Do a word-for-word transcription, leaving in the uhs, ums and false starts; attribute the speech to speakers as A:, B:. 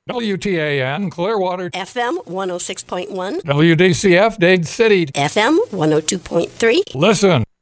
A: W T A N, Clearwater.
B: F M one oh six point one.
A: W D C F, Dade City.
B: F M one oh two point three.
A: Listen.